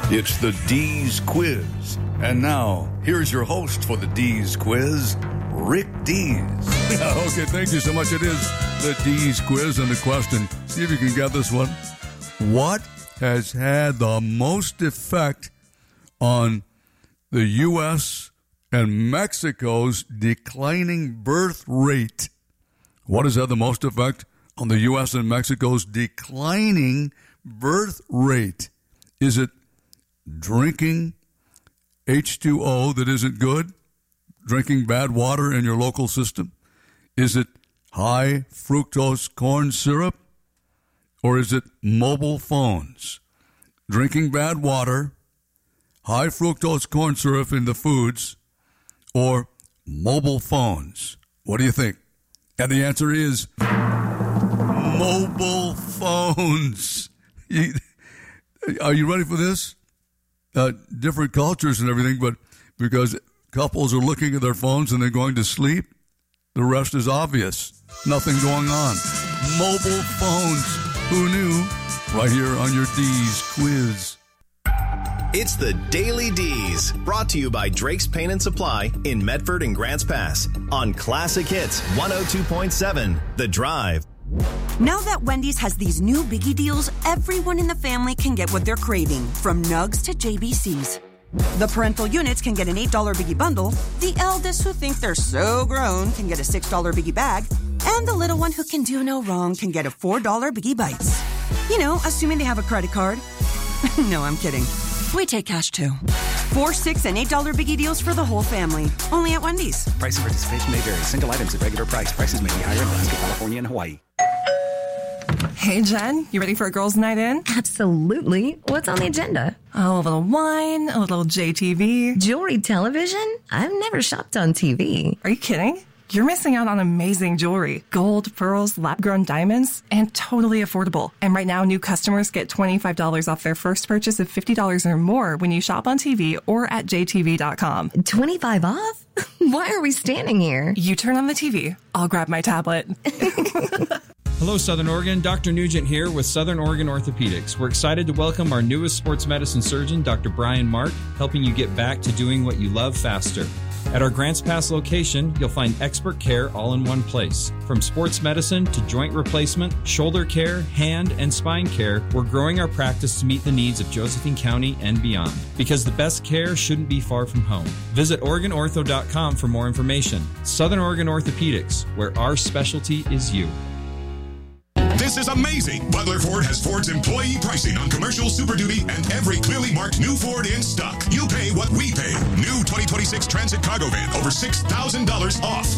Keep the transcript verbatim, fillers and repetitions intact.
It's the D's Quiz. And now, here's your host for the D's Quiz, Rick Dees. Okay, thank you so much. It is the D's Quiz, and the question, see if you can get this one. What has had the most effect on the U S and Mexico's declining birth rate? What has had the most effect on the U S and Mexico's declining birth rate? Is it drinking H two O that isn't good? Drinking bad water in your local system? Is it high fructose corn syrup? Or is it mobile phones? Drinking bad water, high fructose corn syrup in the foods, or mobile phones? What do you think? And the answer is mobile phones. Are you ready for this? Uh, different cultures and everything, but because couples are looking at their phones and they're going to sleep, the rest is obvious. Nothing going on. Mobile phones. Who knew? Right here on your D's Quiz. It's the Daily D's, brought to you by Drake's Paint and Supply in Medford and Grants Pass on Classic Hits one oh two point seven, The Drive. Now that Wendy's has these new biggie deals, everyone in the family can get what they're craving, from nugs to J B Cs. The parental units can get an eight dollar biggie bundle, the eldest who think they're so grown can get a six dollar biggie bag, and the little one who can do no wrong can get a four dollar biggie bites. You know, assuming they have a credit card. No, I'm kidding. We take cash too. Four, six, and eight dollar biggie deals for the whole family. Only at Wendy's. Price and participation may vary. Single items at regular price. Prices may be higher in Alaska, California, and Hawaii. Hey, Jen, you ready for a girls' night in? Absolutely. What's on the agenda? Oh, a little wine, a little J T V. Jewelry television? I've never shopped on T V. Are you kidding? You're missing out on amazing jewelry. Gold, pearls, lab-grown diamonds, and totally affordable. And right now, new customers get twenty-five dollars off their first purchase of fifty dollars or more when you shop on T V or at J T V dot com. twenty-five off? Why are we standing here? You turn on the T V. I'll grab my tablet. Hello, Southern Oregon. Doctor Nugent here with Southern Oregon Orthopedics. We're excited to welcome our newest sports medicine surgeon, Doctor Brian Mark, helping you get back to doing what you love faster. At our Grants Pass location, you'll find expert care all in one place. From sports medicine to joint replacement, shoulder care, hand and spine care, we're growing our practice to meet the needs of Josephine County and beyond. Because the best care shouldn't be far from home. Visit Oregon Ortho dot com for more information. Southern Oregon Orthopedics, where our specialty is you. This is amazing. Butler Ford has Ford's employee pricing on commercial Super Duty and every clearly marked new Ford in stock. You pay what we pay. New twenty twenty-six Transit Cargo Van, over six thousand dollars off.